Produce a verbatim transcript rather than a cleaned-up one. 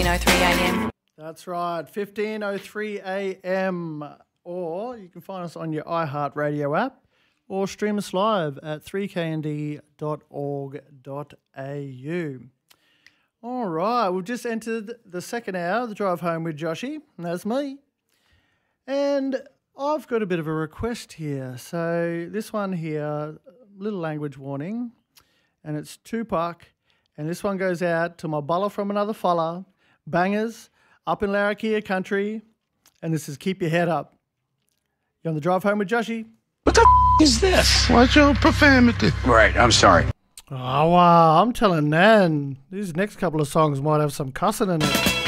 oh three a m. That's right, fifteen oh three a m. Or you can find us on your iHeartRadio app or stream us live at three k n d dot org dot a u. All right, we've just entered the second hour, the drive home with Joshy, and that's me. And I've got a bit of a request here. So this one here, little language warning, and it's Tupac, and this one goes out to my bulla from another fella, bangers, up in Larrakia country, and this is Keep Your Head Up. You're on the drive home with Joshy. What the f*** is this? What's your profanity? Right, I'm sorry. Oh, wow, I'm telling Nan, these next couple of songs might have some cussing in it.